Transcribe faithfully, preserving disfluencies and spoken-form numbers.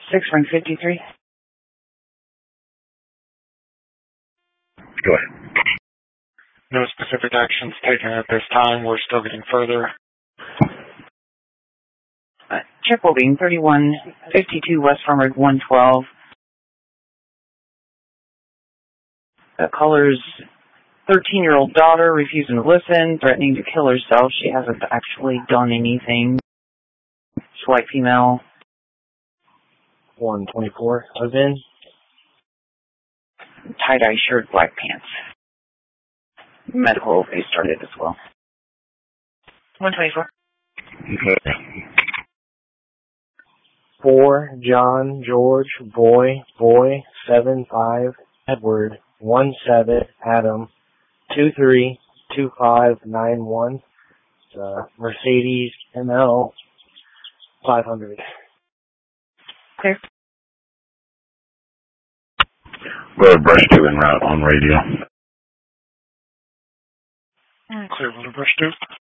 six ring fifty-three. Go ahead. No specific actions taken at this time. We're still getting further. Uh, check holding thirty-one fifty-two West Farmers one twelve. The caller's thirteen-year-old daughter refusing to listen, threatening to kill herself. She hasn't actually done anything. She's white female. one twenty-four, I was in. Tie-dye shirt, black pants. Medical they started as well. one twenty-four. Okay. four, John, George, boy, boy, seven, five, Edward, one, seven, Adam, two, three, two, five, nine, one, uh, Mercedes M L five hundred. Clear. Brother Brush two en route on radio. Clear, Brother Brush two.